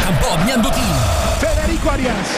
Pop Ñandutí. Federico Arias.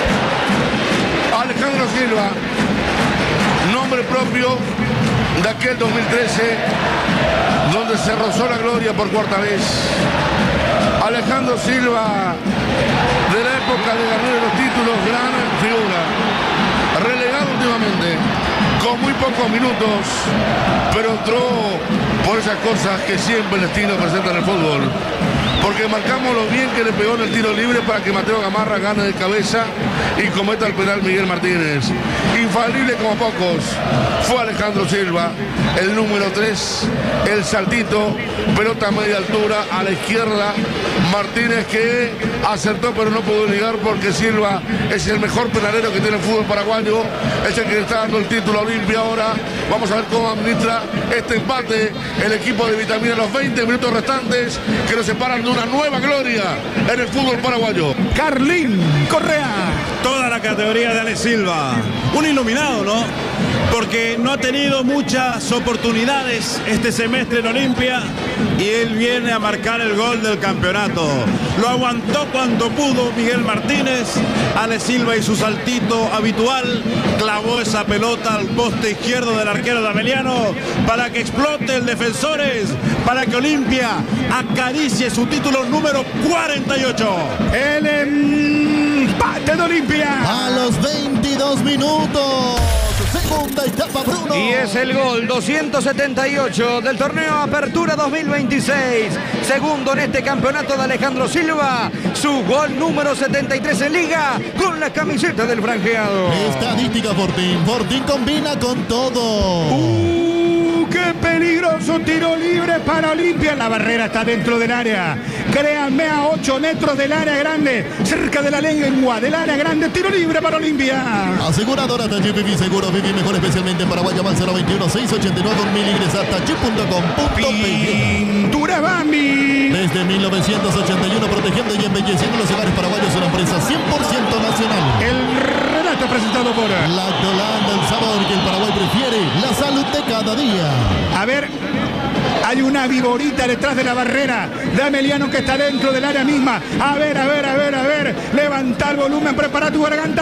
Alejandro Silva, nombre propio de aquel 2013, donde se rozó la gloria por cuarta vez. Alejandro Silva, de la época de ganar los títulos, gran figura. Relegado últimamente, con muy pocos minutos, pero entró por esas cosas que siempre el destino presenta en el fútbol. Porque marcamos lo bien que le pegó en el tiro libre para que Mateo Gamarra gane de cabeza y cometa el penal Miguel Martínez. Infalible como pocos fue Alejandro Silva, el número 3, el saltito, pelota a media altura a la izquierda. Martínez que acertó pero no pudo llegar porque Silva es el mejor penalero que tiene el fútbol paraguayo, es el que le está dando el título a Olimpia ahora. Vamos a ver cómo administra este empate el equipo de Vitamina en los 20 minutos restantes que nos separan de una nueva gloria en el fútbol paraguayo. Carlín Correa. Toda la categoría de Ale Silva. Un iluminado, ¿no? Porque no ha tenido muchas oportunidades este semestre en Olimpia y él viene a marcar el gol del campeonato. Lo aguantó cuando pudo Miguel Martínez. Ale Silva y su saltito habitual clavó esa pelota al poste izquierdo del arquero Dameliano para que explote el Defensores, para que Olimpia acaricie su título número 48. El empate de Olimpia. A los 22 minutos. Segunda etapa, Bruno. Y es el gol 278 del torneo Apertura 2026. Segundo en este campeonato de Alejandro Silva. Su gol número 73 en Liga con la camiseta del franjeado. Estadística Fortín. Fortín combina con todo. ¡Qué peligroso tiro libre para Olimpia! La barrera está dentro del área. Créanme, a 8 metros del área grande, cerca de la lengua del área grande. Tiro libre para Olimpia. Aseguradora Tachi Vivi Seguro Vivi, mejor especialmente en Paraguay. Llama al 021-689-1000. Ingresa a tachi.com.pe. Pintura Bambi. Desde 1981 protegiendo y embelleciendo los hogares paraguayos. Una empresa 100% nacional. El relato presentado por Lactolanda, el sabor que el Paraguay prefiere. La salud de cada día. A ver, hay una viborita detrás de la barrera de Ameliano que está dentro del área misma. A ver. Levanta el volumen, prepara tu garganta.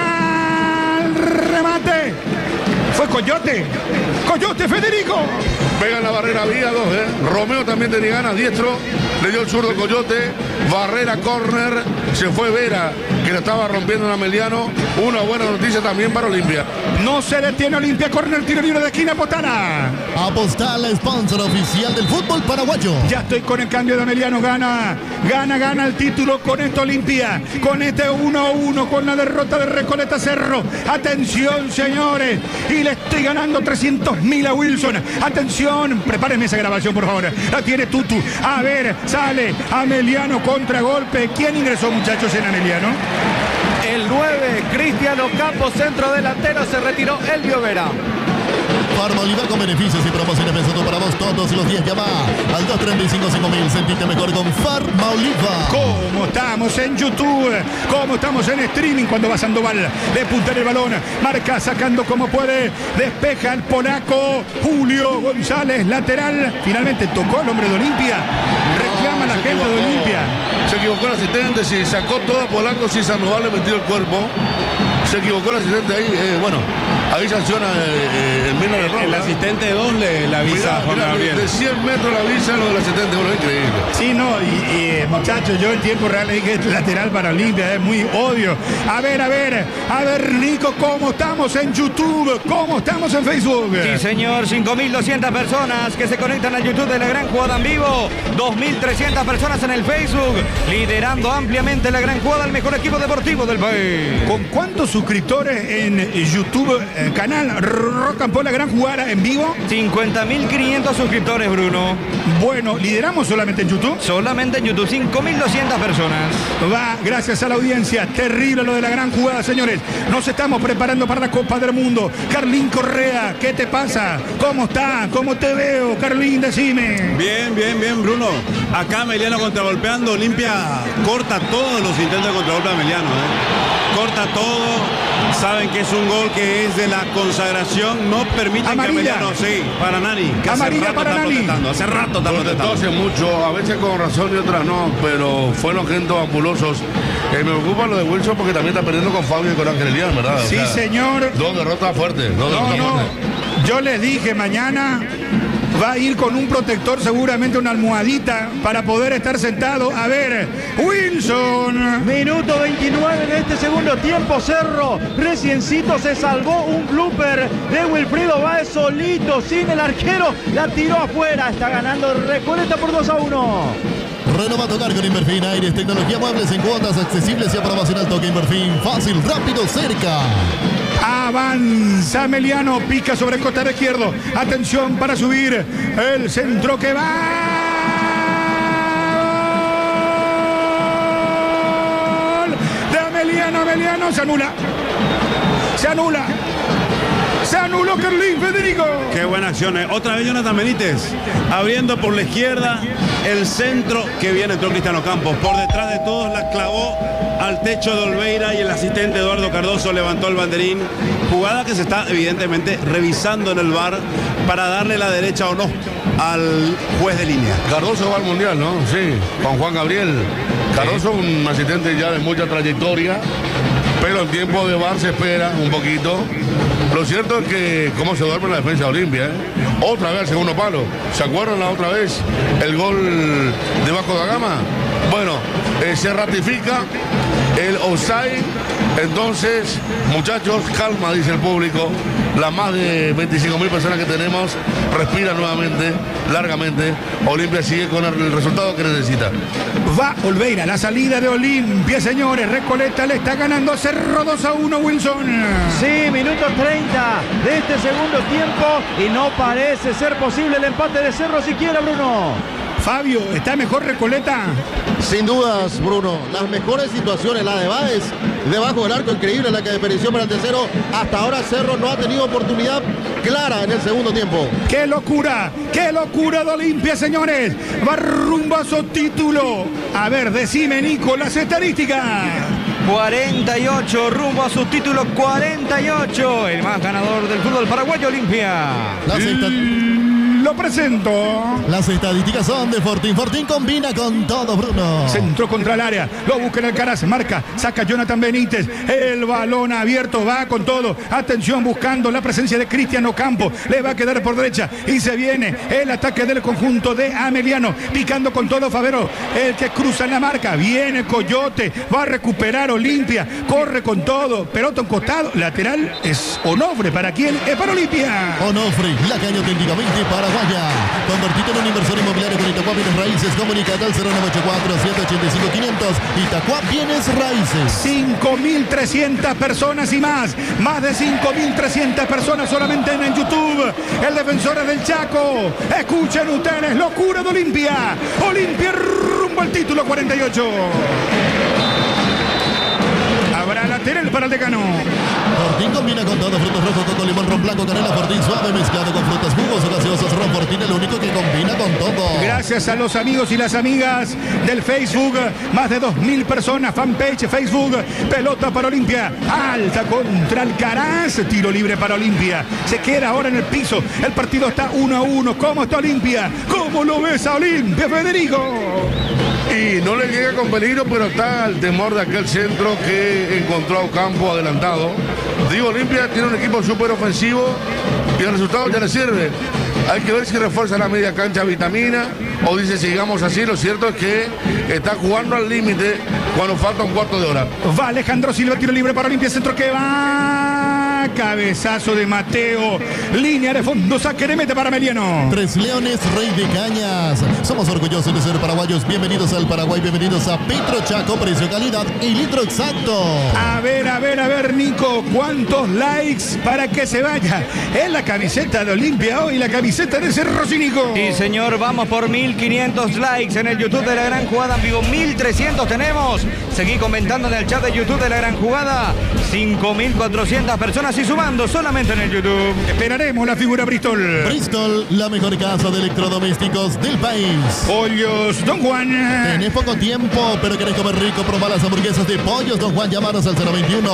Va al remate. Fue Coyote Federico. Pega en la barrera, vía 2, Romeo también tenía ganas, diestro, le dio el zurdo Coyote, barrera, córner, se fue Vera, que le estaba rompiendo en Ameliano. Una buena noticia también para Olimpia. No se detiene Olimpia, córner, tiro libre de esquina, Postana. Apostar, sponsor oficial del fútbol paraguayo. Ya estoy con el cambio de Ameliano, gana el título con esta Olimpia, con este 1-1, con la derrota de Recoleta Cerro. Atención, señores, y le estoy ganando 300.000 a Wilson. Atención, prepárenme esa grabación, por favor. La tiene Tutu. A ver, sale Ameliano, contragolpe. ¿Quién ingresó, muchachos, en Ameliano? El 9, Cristiano Campos, centro delantero, se retiró Elvio Vera. Farmoliva con beneficios y promociones pensando para vos todos los días. Llama al 235-5000. Sentite mejor con Farmoliva. ¿Cómo estamos en YouTube? ¿Cómo estamos en streaming? Cuando va Sandoval de punta el balón, marca sacando como puede, despeja el polaco Julio González, lateral. Finalmente tocó el hombre de Olimpia. Reclama la gente de Olimpia. Se equivocó el asistente, si sacó todo Polanco, si Sandoval le metió el cuerpo. Se equivocó el asistente ahí, ahí sanciona el asistente de 2 le avisa a Juan Gabriel. De 100 metros le avisa lo del asistente, bueno, increíble. Sí, no, y muchachos, yo en tiempo real le dije lateral para Olimpia, es muy obvio. A ver, Nico, ¿cómo estamos en YouTube? ¿Cómo estamos en Facebook? Sí, señor, 5.200 personas que se conectan al YouTube de La Gran Jugada en vivo, 2.300 personas en el Facebook, liderando ampliamente La Gran Jugada, el mejor equipo deportivo del país. ¿Con cuántos suscriptores en YouTube, canal Rock and Pop La Gran Jugada en vivo? 50.500 suscriptores, Bruno. Bueno, ¿lideramos solamente en YouTube? Solamente en YouTube, 5.200 personas. Va, gracias a la audiencia. Terrible lo de La Gran Jugada, señores. Nos estamos preparando para la Copa del Mundo. Carlín Correa, ¿qué te pasa? ¿Cómo está? ¿Cómo te veo, Carlín? Decime. Bien, Bruno. Acá Ameliano contragolpeando. Olimpia corta todos los intentos de contragolpe de Ameliano. Corta todo. Saben que es un gol que es de la consagración, no permiten que Ameliano, sí, para Nani. Que amarilla para Nani. Hace rato está protestando. Hace mucho, a veces con razón y otras no, pero fueron gestos ambulosos. Me preocupa lo de Wilson porque también está perdiendo con Fabio y con Ángel Elian, ¿verdad? Sí, señor. Dos derrotas fuertes. Fuertes. Yo les dije mañana va a ir con un protector, seguramente una almohadita, para poder estar sentado. A ver, Wilson. Minuto 29 de este segundo tiempo. Cerro reciencito se salvó un blooper de Wilfrido Báez solito, sin el arquero. La tiró afuera. Está ganando Recoleta por 2-1. Renova tu cargo en Inverfin. Aires, tecnología, muebles en cuotas accesibles y aprobación al toque. Inverfin. Fácil, rápido, cerca. Avanza Ameliano, pica sobre el costado izquierdo. Atención para subir. El centro que va. Gol de Ameliano. Se anula. Se anuló Carlín Federico. Qué buena acción. Otra vez Jonathan Benítez. Abriendo por la izquierda. El centro que viene entró Cristiano Campos. Por detrás de todos la clavó al techo de Olveira y el asistente Eduardo Cardoso levantó el banderín. Jugada que se está evidentemente revisando en el VAR para darle la derecha o no al juez de línea. Cardoso va al Mundial, ¿no? Sí, con Juan Gabriel. Cardoso, un asistente ya de mucha trayectoria, pero en tiempo de VAR se espera un poquito. Lo cierto es que cómo se duerme la defensa de Olimpia, ¿eh? Otra vez al segundo palo. ¿Se acuerdan la otra vez el gol de Vasco da Gama? Bueno, se ratifica el offside. Entonces, muchachos, calma, dice el público. Las más de 25.000 personas que tenemos respiran nuevamente, largamente. Olimpia sigue con el resultado que necesita. Va Olveira, la salida de Olimpia, señores. Recoleta le está ganando Cerro 2-1, Wilson. Sí, minuto 30 de este segundo tiempo y no parece ser posible el empate de Cerro siquiera, Bruno. Fabio, ¿está mejor Recoleta? Sin dudas, Bruno. Las mejores situaciones, la de Báez, debajo del arco, increíble la que desperdició para el tercero. Hasta ahora Cerro no ha tenido oportunidad clara en el segundo tiempo. ¡Qué locura! ¡Qué locura de Olimpia, señores! Va rumbo a su título. A ver, decime, Nico, las estadísticas. 48, rumbo a su título 48. El más ganador del fútbol paraguayo, Olimpia. Lo presento. Las estadísticas son de Fortín. Fortín combina con todo, Bruno. Centro contra el área. Lo busca en el Caraz. Marca. Saca Jonathan Benítez. El balón abierto. Va con todo. Atención, buscando la presencia de Cristiano Campos. Le va a quedar por derecha. Y se viene el ataque del conjunto de Ameliano. Picando con todo Favero. El que cruza en la marca. Viene Coyote. Va a recuperar Olimpia. Corre con todo. Pelota en costado. Lateral es Onofre. ¿Para quién? Es para Olimpia. Onofre. La caña auténticamente para convertido en un inversor inmobiliario con Itacuá Bienes Raíces. Comunicate al 0984-185-500. Itacuá Bienes Raíces. 5.300 personas y más. Más de 5.300 personas solamente en YouTube. El defensor del Chaco. Escuchen ustedes. Locura de Olimpia. Olimpia rumbo al título 48. Habrá lateral para el decano. Fortín combina con todo, frutos rojos, coco, limón, ron blanco, canela, Fortín suave, mezclado con frutas, jugos o gaseosos, ron Fortín, el único que combina con todo. Gracias a los amigos y las amigas del Facebook, más de 2.000 personas, fanpage, Facebook, pelota para Olimpia, alta contra Alcaraz, tiro libre para Olimpia, se queda ahora en el piso, el partido está 1-1, ¿cómo está Olimpia? ¿Cómo lo ves a Olimpia, Federico? Y no le llega con peligro, pero está el temor de aquel centro que encontró a Ocampo adelantado. Digo, Olimpia tiene un equipo súper ofensivo y el resultado ya le sirve. Hay que ver si refuerza la media cancha Vitamina o dice sigamos así. Lo cierto es que está jugando al límite cuando falta un cuarto de hora. Va Alejandro Silva, tiro libre para Olimpia, centro que va. Cabezazo de Mateo. Línea de fondo, saque de mete para Ameliano. Tres Leones, Rey de Cañas. Somos orgullosos de ser paraguayos. Bienvenidos al Paraguay, bienvenidos a Petro Chaco, precio, calidad y litro exacto. A ver, Nico, ¿cuántos likes para que se vaya? Es la camiseta de Olimpia hoy, la camiseta de Cerro Cínico. Sí, señor, vamos por 1.500 likes en el YouTube de La Gran Jugada en vivo. 1.300 tenemos. Seguí comentando en el chat de YouTube de La Gran Jugada. 5.400 personas y sumando solamente en el YouTube. Esperaremos la figura Bristol. Bristol, la mejor casa de electrodomésticos del país. Pollos Don Juan. Tenés poco tiempo, pero querés comer rico, probar las hamburguesas de Pollos Don Juan. Llamanos al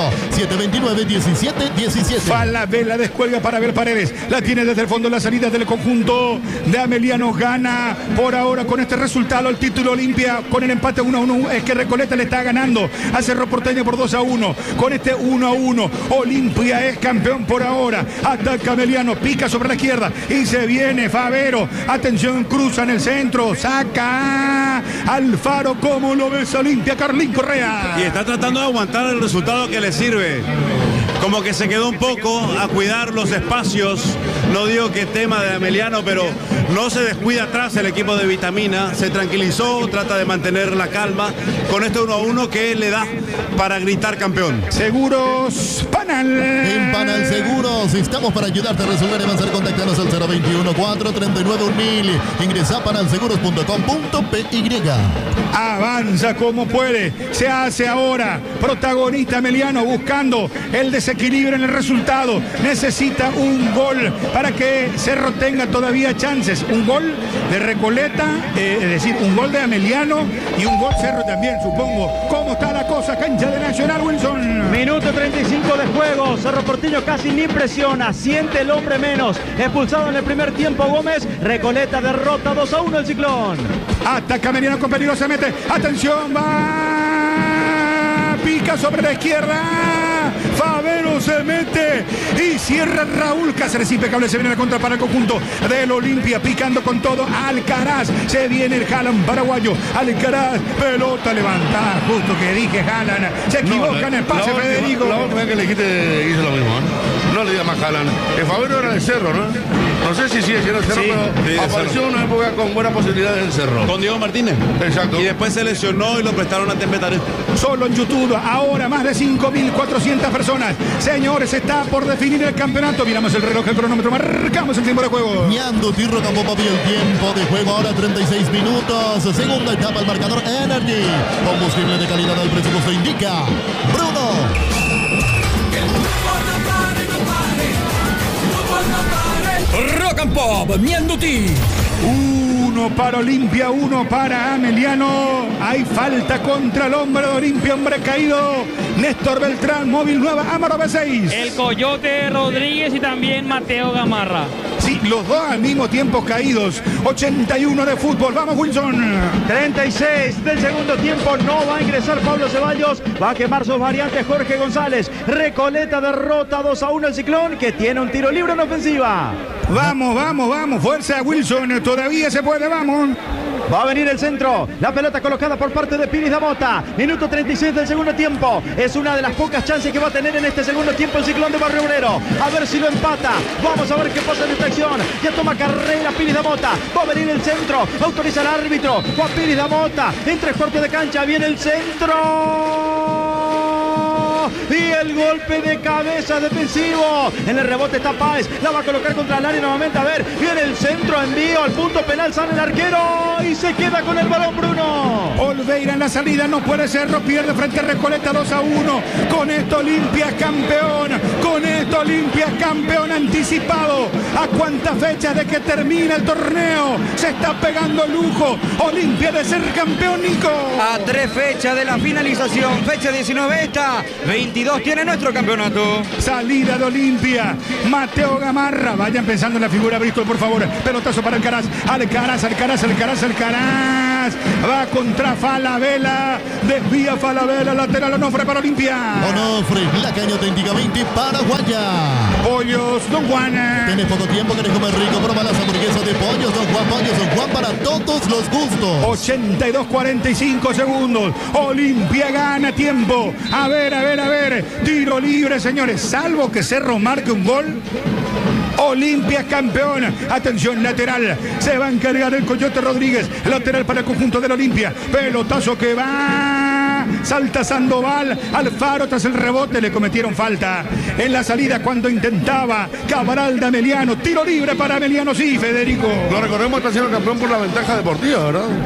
021-729-1717. Falabella descuelga para ver Paredes. La tiene desde el fondo la salida del conjunto de Ameliano. Gana por ahora con este resultado el título Olimpia con el empate 1-1. Es que Recoleta le está ganando a Cerro Porteño por 2-1. Con este 1-1, Olimpia es campeón por ahora. Ataca Ameliano, pica sobre la izquierda y se viene Favero. Atención, cruza en el centro, saca Alfaro. ¿Cómo lo ves, Olimpia? Carlín Correa. Y está tratando de aguantar el resultado que le sirve. Como que se quedó un poco a cuidar los espacios. No digo que tema de Ameliano, pero no se descuida atrás el equipo de Vitamina. Se tranquilizó, trata de mantener la calma con este 1-1 que le da para gritar campeón. Seguros Panal. En Panal Seguros estamos para ayudarte a resolver y avanzar. Contactanos al 021-439-1000. Ingresa a panalseguros.com.py. Avanza como puede. Se hace ahora protagonista Ameliano buscando el desequilibrio en el resultado. Necesita un gol para que Cerro tenga todavía chances. Un gol de Recoleta, es decir, un gol de Ameliano y un gol Cerro también, supongo. ¿Cómo está la cosa? Cancha de Nacional, Wilson. Minuto 35 de juego. Cerro Porteño casi ni presiona. Siente el hombre menos. Expulsado en el primer tiempo Gómez. Recoleta derrota 2-1 el Ciclón. Ataca Ameliano con peligro, se mete. Atención, va. Pica sobre la izquierda. Favero se mete y cierra Raúl Cáceres. Impecable, se viene la contra para el conjunto del Olimpia, picando con todo. Alcaraz, se viene el Haaland paraguayo. Alcaraz, pelota levantada, justo que dije Haaland. Se equivoca en el pase, Federico. La última vez que le dijiste hizo lo mismo, ¿eh? No le diga más Haaland. El Favero era del Cerro, ¿no? No sé si sigue siendo el Cerro, pero apareció en una época con buenas posibilidades en Cerro. Con Diego Martínez. Exacto. Y después se lesionó y lo prestaron a Tempetaré. Solo en YouTube, ahora más de 5.400 personas. Señores, está por definir el campeonato. Miramos el reloj, el cronómetro, marcamos el tiempo de juego. Ñando Tirro Campo Papi, el tiempo de juego ahora 36 minutos. Segunda etapa, el marcador Energy. Combustible de calidad al presupuesto indica Bruno. Rock and Pop, Ñanduti. Uno para Olimpia, uno para Ameliano. Hay falta contra el hombre de Olimpia, hombre caído. Néstor Beltrán, móvil nueva, Amaro B6. El Coyote Rodríguez y también Mateo Gamarra. Sí, los dos al mismo tiempo caídos. 81 de fútbol, vamos Wilson. 36 del segundo tiempo, no va a ingresar Pablo Ceballos, va a quemar sus variantes Jorge González. Recoleta derrota 2-1 el Ciclón, que tiene un tiro libre en ofensiva. Vamos, vamos, vamos, fuerza Wilson, todavía se puede, vamos. Va a venir el centro, la pelota colocada por parte de Piris Damota. Minuto 36 del segundo tiempo. Es una de las pocas chances que va a tener en este segundo tiempo el Ciclón de Barrio Obrero. A ver si lo empata. Vamos a ver qué pasa en esta acción. Ya toma carrera Piris Damota. Va a venir el centro. Autoriza el árbitro. Juan Piris Damota. En 3/4 de cancha. Viene el centro. Y el golpe de cabeza defensivo. En el rebote está Páez. La va a colocar contra el área nuevamente. A ver, viene el centro, envío al punto penal. Sale el arquero y se queda con el balón Bruno. Olveira en la salida, no puede ser. Pierde frente a Recoleta 2-1. Con esto Olimpia campeón. Con esto Olimpia campeón anticipado. ¿A cuántas fechas de que termina el torneo? Se está pegando lujo. Olimpia de ser campeón, Nico. A 3 fechas de la finalización. Fecha 19 esta. 22 tiene nuestro campeonato. Salida de Olimpia. Mateo Gamarra. Vayan pensando en la figura Bristol, por favor. Pelotazo para Alcaraz. Alcaraz. Va contra Falabella. Desvía Falabella. Lateral Onofre para Olimpia. Onofre, la caña auténticamente paraguaya. Pollos Don Juan. Tienes poco tiempo, querés comer rico, prueba las hamburguesas de Pollos Don Juan. Pollos Don Juan para todos los gustos. 82-45 segundos. Olimpia gana tiempo. A ver. Tiro libre, señores. Salvo que Cerro marque un gol. Olimpia campeón. Atención, lateral. Se va a encargar el Coyote Rodríguez. Lateral para el conjunto del Olimpia. Pelotazo que va. Salta Sandoval. Alfaro tras el rebote. Le cometieron falta en la salida cuando intentaba Cabral de Ameliano. Tiro libre para Ameliano, sí, Federico. Lo recordemos, está siendo campeón por la ventaja deportiva, ¿verdad?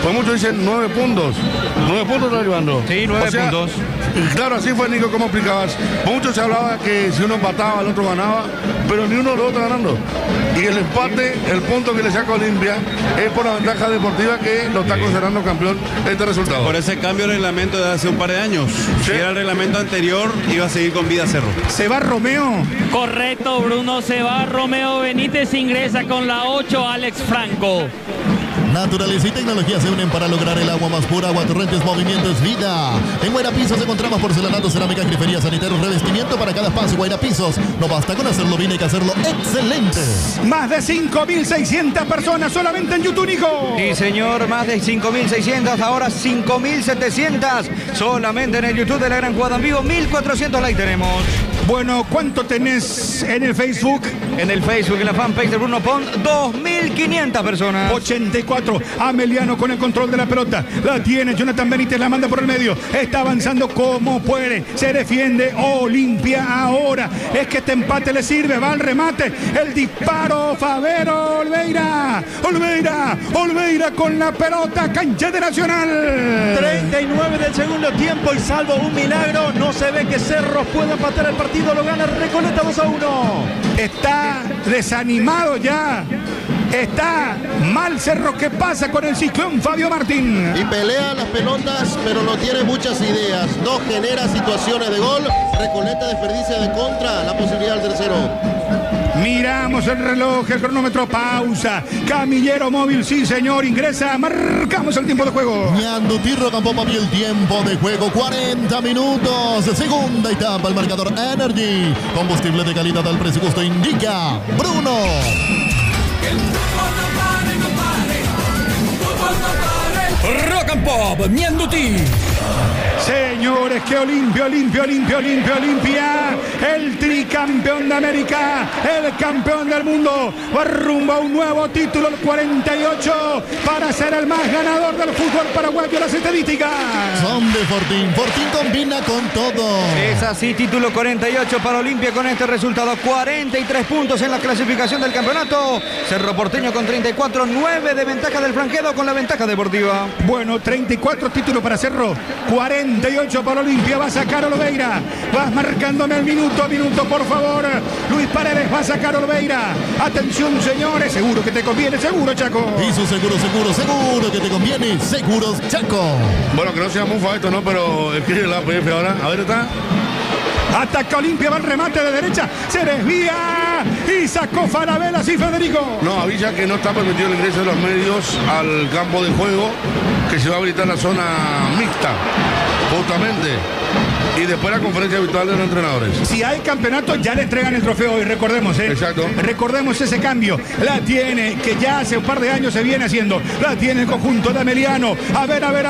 Pues muchos dicen 9 puntos. 9 puntos está llevando. Sí, 9 puntos. Claro, así fue, Nico, como explicabas. Mucho se hablaba que si uno empataba, el otro ganaba, pero ni uno de los dos está ganando. Y el empate, el punto que le saca Olimpia, es por la ventaja deportiva que lo está considerando campeón este resultado. Por ese cambio de reglamento de hace un par de años. Si era el reglamento anterior, iba a seguir con vida Cerro. Se va Romeo. Correcto, Bruno, se va Romeo Benítez, ingresa con la 8 Alex Franco. Naturaleza y tecnología se unen para lograr el agua más pura. Agua Torrentes, movimiento es vida. En Guaira Pisos encontramos porcelanato, cerámica, grifería, sanitarios, revestimiento para cada espacio. Guaira Pisos, no basta con hacerlo bien, hay que hacerlo excelente. Más de 5.600 personas solamente en YouTube, Nico. Sí, señor, más de 5.600, ahora 5.700 solamente en el YouTube de La Gran Jugada en Vivo. 1.400 likes tenemos. Bueno, ¿cuánto tenés en el Facebook? En el Facebook, en la fanpage de Bruno Pont, 2.500 personas. 84, Ameliano con el control de la pelota. La tiene Jonathan Benítez, la manda por el medio. Está avanzando como puede. Se defiende Olimpia ahora. Es que este empate le sirve. Va al remate. El disparo. Favero Olveira. Olveira con la pelota. Cancha de Nacional. 39 del segundo tiempo y salvo un milagro, no se ve que Cerro pueda empatar el partido. Lo gana Recoleta 2-1. Está desanimado ya. Está mal Cerro. ¿Qué pasa con el ciclón Fabio Martín? Y pelea las pelotas, pero no tiene muchas ideas. No genera situaciones de gol. Recoleta desperdicia de contra la posibilidad del tercero. Miramos el reloj, el cronómetro, pausa. Camillero móvil, sí señor, ingresa. Marcamos el tiempo de juego. Ñandutí Rocampo Papi, el tiempo de juego, 40 minutos. Segunda etapa, el marcador Energy. Combustible de calidad al presupuesto indica Bruno. Rock and Pop, Ñandutí. Señores, que Olimpia, el tricampeón de América, el campeón del mundo, va rumbo a un nuevo título, el 48, para ser el más ganador del fútbol paraguayo. Las estadísticas son de Fortín. Fortín combina con todo. Es así, título 48 para Olimpia con este resultado. 43 puntos en la clasificación del campeonato. Cerro Porteño con 34, 9 de ventaja del Franquedo con la ventaja deportiva. Bueno, 34 títulos para Cerro, 48 para Olimpia. Va a sacar Olveira. Vas marcándome el minuto, por favor. Luis Paredes va a sacar Olveira. Atención, señores. Seguro que te conviene, seguro, Chaco. Y su seguro que te conviene. Seguros, Chaco. Bueno, que no sea mufa esto, ¿no? Pero escribe la APF ahora. A ver, está. Ataca Olimpia, va el remate de derecha. Se desvía y sacó Falabella, sí, Federico. No, avisa que no está permitido el ingreso de los medios al campo de juego, que se va a habilitar la zona mixta, justamente. Y después la conferencia virtual de los entrenadores. Si hay campeonato, ya le entregan el trofeo hoy, recordemos, ¿eh? Exacto. Recordemos ese cambio. La tiene, que ya hace un par de años se viene haciendo. La tiene el conjunto de Ameliano. A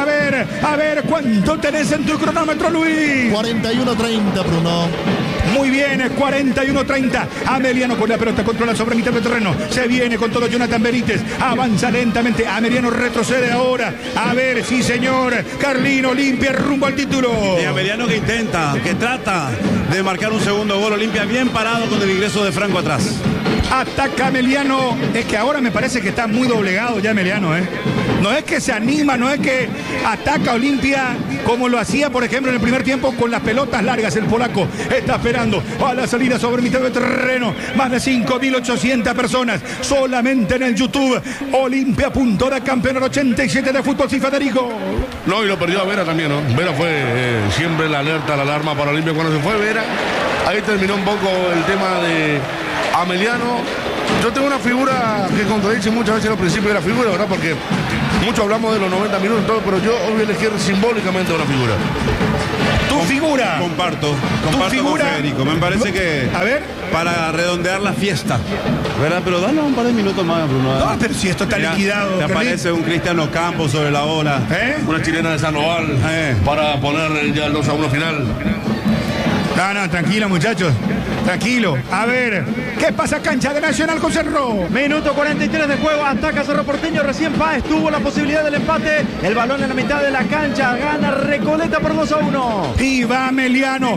ver, ¿cuánto tenés en tu cronómetro, Luis? 41-30, Bruno. Muy bien, 41-30. Ameliano con la pelota, controla sobre mitad de terreno. Se viene con todo Jonathan Benítez. Avanza lentamente. Ameliano retrocede ahora. A ver, sí, señor. Carlino Olimpia rumbo al título. Y Ameliano que intenta, que trata de marcar un segundo gol. Olimpia bien parado con el ingreso de Franco atrás. Ataca Ameliano. Es que ahora me parece que está muy doblegado ya Ameliano, ¿eh? No es que se anima, no es que ataca a Olimpia como lo hacía, por ejemplo, en el primer tiempo con las pelotas largas. El polaco está esperando a la salida sobre mitad de terreno. Más de 5.800 personas solamente en el YouTube. Olimpia Puntora, campeón del 87 de fútbol, sí, Federico. No, y lo perdió a Vera también, ¿no? Vera fue siempre la alerta, la alarma para Olimpia cuando se fue Vera. Ahí terminó un poco el tema de Ameliano. Yo tengo una figura que contradice muchas veces los principios de la figura, ¿verdad? Porque mucho hablamos de los 90 minutos y todo, pero yo hoy voy a elegir simbólicamente una figura. ¿Tu figura? Comparto figura? con Federico. Me parece que a ver, para redondear la fiesta, ¿verdad? Pero dale un par de minutos más, Bruno. No, pero si esto está liquidado. Te aparece un Cristiano Campos sobre la ola. Una chilena de Sandoval para poner ya el 2-1 final. No, tranquilo, muchachos. Tranquilo. A ver, ¿qué pasa cancha de Nacional con Cerro? Minuto 43 de juego, ataca Cerro Porteño, recién Páez tuvo la posibilidad del empate, el balón en la mitad de la cancha, gana Recoleta por 2-1. Y va Meliano,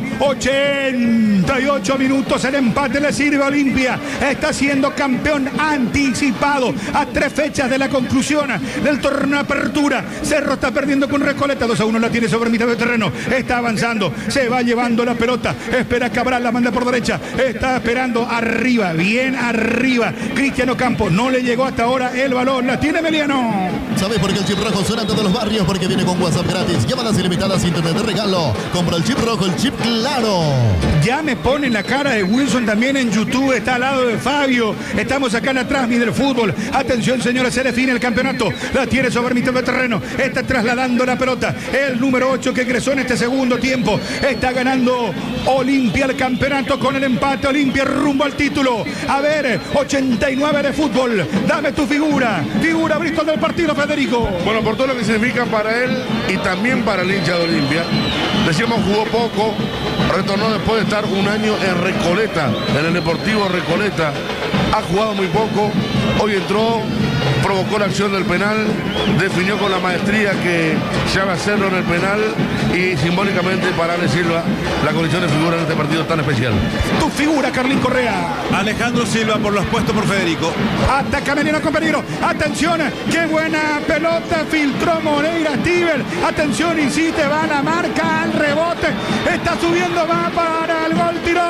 88 minutos, el empate le sirve a Olimpia, está siendo campeón anticipado a 3 fechas de la conclusión del torneo Apertura. Cerro está perdiendo con Recoleta, 2-1, la tiene sobre mitad de terreno, está avanzando, se va llevando la pelota, espera Cabral, la manda por derecha, está esperando arriba, bien arriba, Cristiano Campos, no le llegó hasta ahora el balón, la tiene Meliano. ¿Sabes por qué el chip rojo suena en todos los barrios? Porque viene con WhatsApp gratis, llamadas ilimitadas, internet de regalo, compra el chip rojo, el chip claro. Ya me pone la cara de Wilson también en YouTube, está al lado de Fabio, estamos acá en la Transmi del fútbol, atención señores, se define el campeonato, la tiene sobre mitad de terreno, está trasladando la pelota, el número 8 que ingresó en este segundo tiempo, está ganando Olimpia el campeonato con el empate, Olimpia rumbo al título. A ver, 89 de fútbol, dame tu figura Bristol del partido, Federico. Bueno, por todo lo que significa para él y también para el hincha de Olimpia. Decíamos, jugó poco, retornó después de estar un año en Recoleta, en el Deportivo Recoleta. Ha jugado muy poco, hoy entró, provocó la acción del penal, definió con la maestría que sabe hacerlo en el penal y simbólicamente para Ale Silva la condición de figura en este partido tan especial. Tu figura, Carlín Correa. Alejandro Silva por lo expuesto por Federico. Ataca Meliano con peligro. Atención, qué buena pelota filtró Moreira Stivel. Atención, insiste, va a la marca, al rebote. Está subiendo, va para el gol, tiró.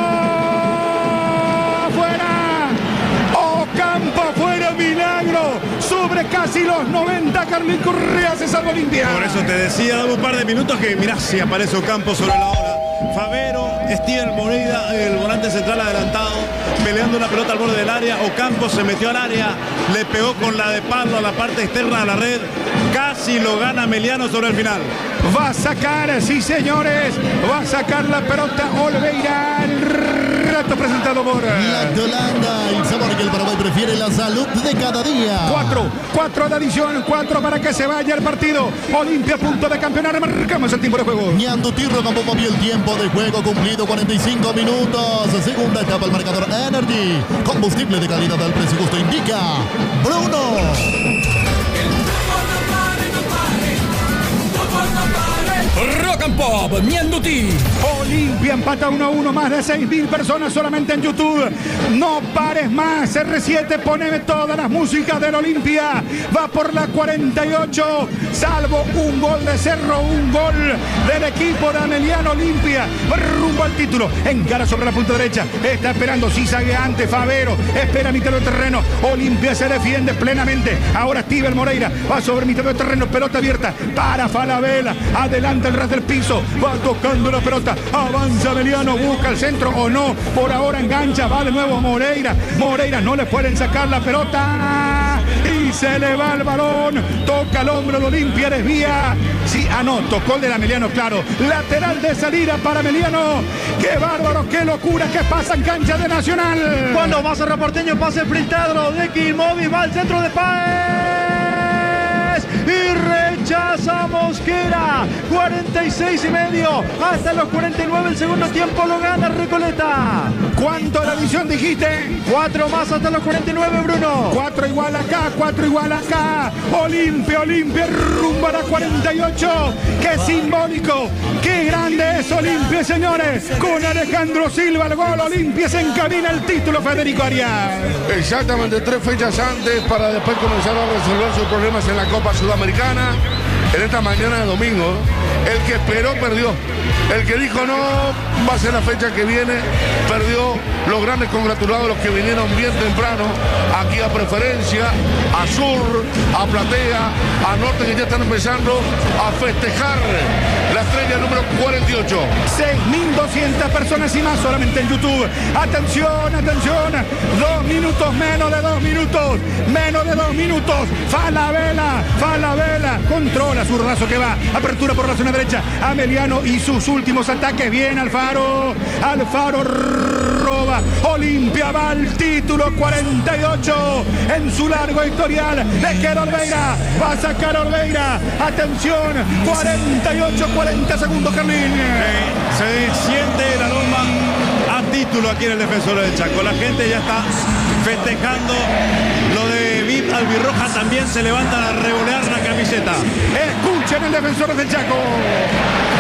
Afuera. Ocampo afuera, milagro. Sobre casi los 90, Carlín Correa se salva Olimpia. Por eso te decía, dame un par de minutos que mirá si aparece Ocampo sobre la hora. Favero, Stivel Moreira, el volante central adelantado, peleando una pelota al borde del área. Ocampo se metió al área, le pegó con la de palo a la parte externa de la red. Casi lo gana Meliano sobre el final. Va a sacar, sí señores, va a sacar la pelota Olveira. El rato presentado por La Holanda, el sabor que el Paraguay prefiere, la salud de cada día. 4 de adición, 4 para que se vaya el partido. Olimpia a punto de campeonar, marcamos el tiempo de juego. Ñandutirro Campo movió el tiempo de juego cumplido, 45 minutos. Segunda etapa, el marcador Energy. Combustible de calidad al precio justo indica Bruno. Rock and Pop, Ñanduti. Olimpia empata 1-1, más de 6.000 personas solamente en YouTube. No pares más, R7, poneme todas las músicas del Olimpia. Va por la 48, salvo un gol de Cerro, un gol del equipo de Ameliano. Olimpia rumbo al título, encara sobre la punta derecha, está esperando Cizagueante, Favero, espera mitad del terreno. Olimpia se defiende plenamente, ahora Stivel Moreira va sobre mitad del terreno, pelota abierta para Falabella, adelante el ras del piso, va tocando la pelota, avanza Meliano, busca el centro o no, por ahora engancha, va de nuevo Moreira, no le pueden sacar la pelota y se le va el balón, toca el hombro de Olimpia, desvía, sí, no, tocó el de la Meliano, claro, lateral de salida para Meliano, qué bárbaro, qué locura, qué pasa en cancha de Nacional. Cuando va Cerro Porteño, pase filtrado de Quilmovi, va al centro de Páez y rechaza Mosquera. 46,5 hasta los 49 el segundo tiempo, lo gana Recoleta. ¿Cuánto de adición dijiste? 4 más hasta los 49, Bruno. 4 igual acá, 4 igual acá. Olimpia rumbo a la 48. Qué simbólico, qué grande es Olimpia, señores. Con Alejandro Silva el gol, Olimpia se encamina el título, Federico Arias. Exactamente 3 fechas antes para después comenzar a resolver sus problemas en la Copa Sudamericana. En esta mañana de domingo, el que esperó perdió. El que dijo no, va a ser la fecha que viene, perdió. Los grandes congratulados, los que vinieron bien temprano, aquí a Preferencia, a Sur, a Platea, a Norte, que ya están empezando a festejar la estrella número 48. 6.200 personas y más solamente en YouTube. Atención, 2 minutos, menos de 2 minutos. Falabella, controla zurdazo que va, apertura por la zona derecha, Ameliano y sus últimos ataques, bien Alfaro roba, Olimpia va al título 48 en su largo historial, le queda Olveira, va a sacar Olveira, atención, 48, 40 segundos, Carlín. Se siente el aroma a título. título aquí en el Defensor del Chaco. La gente ya está festejando lo de VIP Albirroja, también se levantan a revolear la camiseta. Escuchen el Defensor del Chaco.